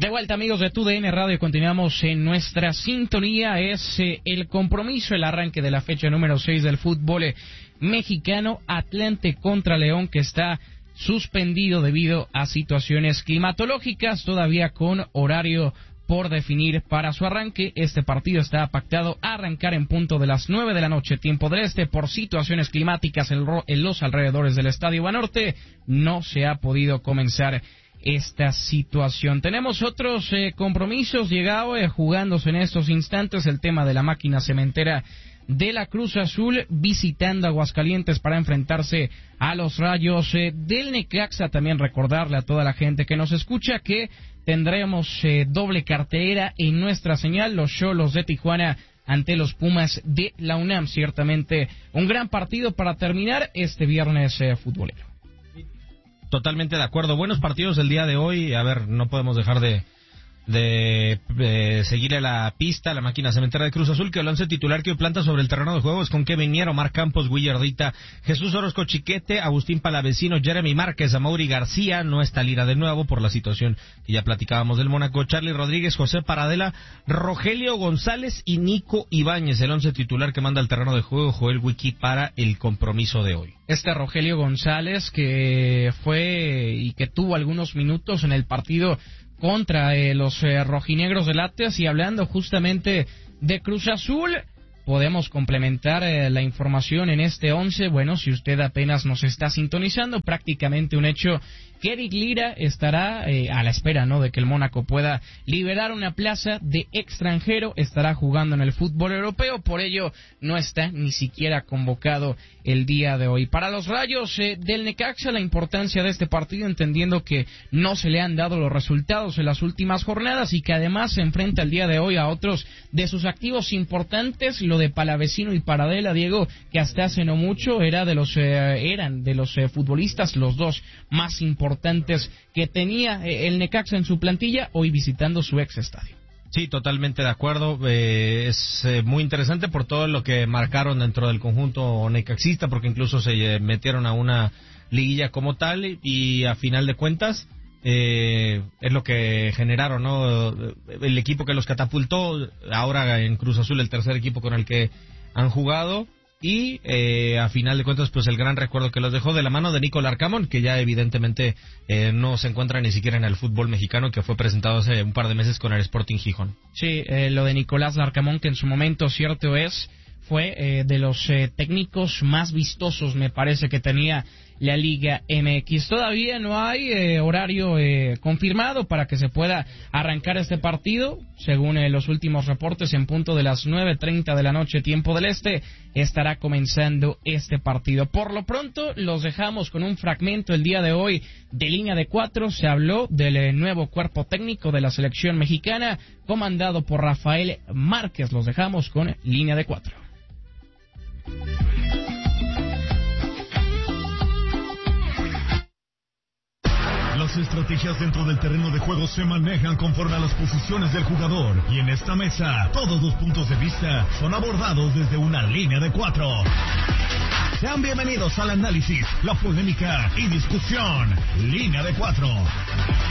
De vuelta, amigos de TUDN Radio, continuamos en nuestra sintonía. Es el compromiso, el arranque de la fecha número 6 del fútbol mexicano, Atlante contra León, que está suspendido debido a situaciones climatológicas, todavía con horario por definir para su arranque. Este partido está pactado a arrancar en punto de las 9 de la noche, tiempo del este. Por situaciones climáticas en los alrededores del Estadio Banorte, no se ha podido comenzar esta situación. Tenemos otros compromisos llegados jugándose en estos instantes. El tema de la máquina cementera de la Cruz Azul visitando Aguascalientes para enfrentarse a los Rayos del Necaxa. También recordarle a toda la gente que nos escucha que tendremos doble cartelera en nuestra señal, los Xolos de Tijuana ante los Pumas de la UNAM. Ciertamente un gran partido para terminar este viernes futbolero. Totalmente de acuerdo. Buenos partidos el día de hoy. A ver, no podemos dejar de seguirle la pista a la máquina cementera de Cruz Azul, que el once titular que hoy planta sobre el terreno de juego es con Kevin Mier, Omar Campos, Guillardita, Jesús Orozco Chiquete, Agustín Palavecino, Jeremy Márquez, Amaury García, no está Lira de nuevo por la situación que ya platicábamos del Mónaco, Charly Rodríguez, José Paradela, Rogelio González y Nico Ibáñez, el once titular que manda al terreno de juego Joel Wiki para el compromiso de hoy. Rogelio González, que fue y que tuvo algunos minutos en el partido contra los rojinegros del Atlas. Y hablando justamente de Cruz Azul, podemos complementar la información en este 11. Bueno, si usted apenas nos está sintonizando, prácticamente un hecho que Eric Lira estará a la espera, ¿no?, de que el Mónaco pueda liberar una plaza de extranjero, estará jugando en el fútbol europeo, por ello no está ni siquiera convocado el día de hoy. Para los Rayos del Necaxa, la importancia de este partido, entendiendo que no se le han dado los resultados en las últimas jornadas y que además se enfrenta el día de hoy a otros de sus activos importantes, lo de Palavecino y Paradela, Diego, que hasta hace no mucho eran de los futbolistas los dos más importantes que tenía el Necaxa en su plantilla, hoy visitando su ex estadio. Sí, totalmente de acuerdo. Es muy interesante por todo lo que marcaron dentro del conjunto necaxista, porque incluso se metieron a una liguilla como tal y a final de cuentas es lo que generaron, ¿no? El equipo que los catapultó, ahora en Cruz Azul el tercer equipo con el que han jugado. Y a final de cuentas, pues el gran recuerdo que los dejó de la mano de Nico Larcamón, que ya evidentemente no se encuentra ni siquiera en el fútbol mexicano, que fue presentado hace un par de meses con el Sporting Gijón. Sí, lo de Nicolás Larcamón, que en su momento, cierto es, fue de los técnicos más vistosos, me parece, que tenía la Liga MX. Todavía no hay horario confirmado para que se pueda arrancar este partido. Según los últimos reportes, en punto de las 9:30 de la noche, tiempo del este, estará comenzando este partido. Por lo pronto, los dejamos con un fragmento el día de hoy de Línea de Cuatro. Se habló del nuevo cuerpo técnico de la selección mexicana, comandado por Rafael Márquez. Los dejamos con Línea de Cuatro. Las estrategias dentro del terreno de juego se manejan conforme a las posiciones del jugador. Y en esta mesa, todos los puntos de vista son abordados desde una línea de cuatro. Sean bienvenidos al análisis, la polémica y discusión. Línea de Cuatro.